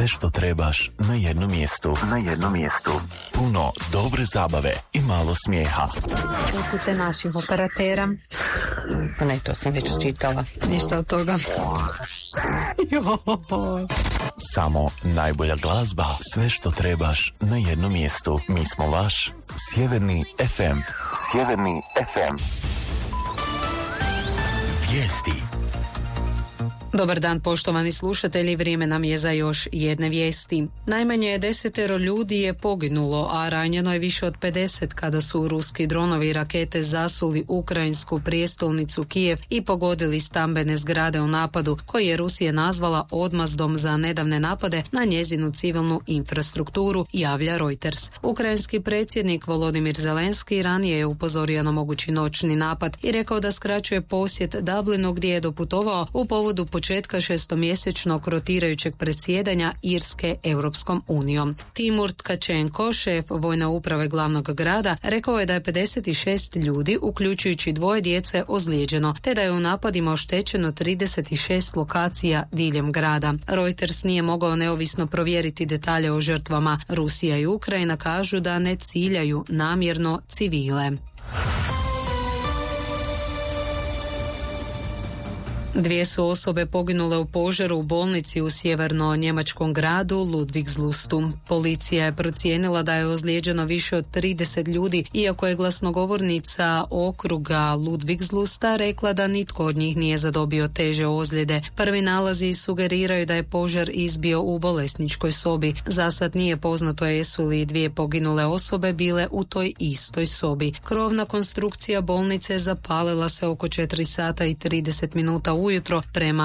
Sve što trebaš na jednom mjestu. Puno dobre zabave i malo smijeha. Upute naših operatera. Pa ne, to sam već čitala. Ništa od toga. Samo najbolja glazba. Sve što trebaš na jednom mjestu. Mi smo vaš Sjeverni FM. Vijesti. Dobar dan, poštovani slušatelji, vrijeme nam je za još jedne vijesti. Najmanje 10 ljudi je poginulo, a ranjeno je više od 50 kada su ruski dronovi i rakete zasuli ukrajinsku prijestolnicu Kijev i pogodili stambene zgrade u napadu koji je Rusija nazvala odmazdom za nedavne napade na njezinu civilnu infrastrukturu, javlja Reuters. Ukrajinski predsjednik Volodimir Zelenski ranije je upozorio na mogući noćni napad i rekao da skraćuje posjet Dublinu gdje je doputovao u povodu početka šestomjesečnog rotirajućeg predsjedanja Irske Europskom unijom. Timur Tkačenko, šef vojne uprave glavnog grada, rekao je da je 56 ljudi, uključujući 2 djece, ozlijeđeno, te da je u napadima oštećeno 36 lokacija diljem grada. Reuters nije mogao neovisno provjeriti detalje o žrtvama. Rusija i Ukrajina kažu da ne ciljaju namjerno civile. 2 su osobe poginule u požaru u bolnici u sjeverno-njemačkom gradu Ludwigslustu. Policija je procijenila da je ozlijeđeno više od 30 ljudi, iako je glasnogovornica okruga Ludwigslusta rekla da nitko od njih nije zadobio teže ozljede. Prvi nalazi sugeriraju da je požar izbio u bolesničkoj sobi. Zasad nije poznato jesu li 2 poginule osobe bile u toj istoj sobi. Krovna konstrukcija bolnice zapalila se oko 4 sata i 30 minuta ujutro prema